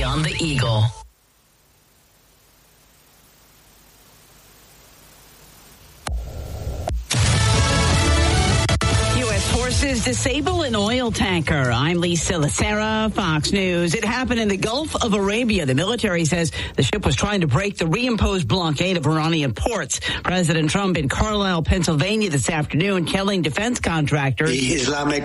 on the Eagle. Forces disable an oil tanker. I'm Lisa Lacera, Fox News. It happened in the Gulf of Arabia. The military says the ship was trying to break the reimposed blockade of Iranian ports. President Trump in Carlisle, Pennsylvania this afternoon, telling defense contractors. The Islamic